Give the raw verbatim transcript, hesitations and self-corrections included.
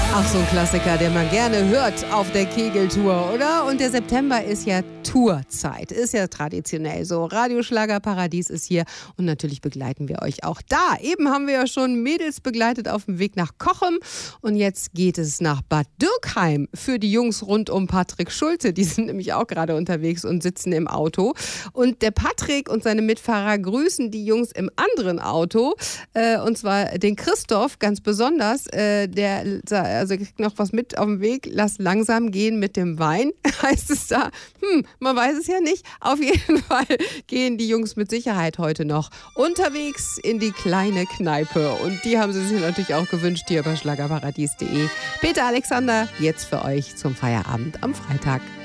Auch so ein Klassiker, den man gerne hört auf der Kegeltour, oder? Und der September ist ja Tourzeit, ist ja traditionell so. Radioschlagerparadies ist hier und natürlich begleiten wir euch auch da. Eben haben wir ja schon Mädels begleitet auf dem Weg nach Cochem und jetzt geht es nach Bad Dürkheim für die Jungs rund um Patrick Schulte. Die sind nämlich auch gerade unterwegs und sitzen im Auto. Und der Patrick und seine Mitfahrer grüßen die Jungs im anderen Auto, äh, und zwar den Christoph ganz besonders, äh, der also kriegt noch was mit auf dem Weg. Lass langsam gehen mit dem Wein, heißt es da. Hm, man weiß es ja nicht. Auf jeden Fall gehen die Jungs mit Sicherheit heute noch unterwegs in die kleine Kneipe. Und die haben sie sich natürlich auch gewünscht hier bei schlagerparadies punkt de. Peter Alexander, jetzt für euch zum Feierabend am Freitag.